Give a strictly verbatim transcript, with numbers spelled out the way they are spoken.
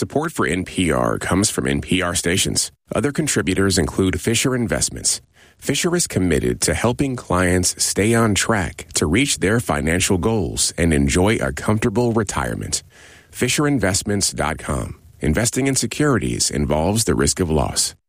Support for N P R comes from N P R stations. Other contributors include Fisher Investments. Fisher is committed to helping clients stay on track to reach their financial goals and enjoy a comfortable retirement. Fisher Investments dot com. Investing in securities involves the risk of loss.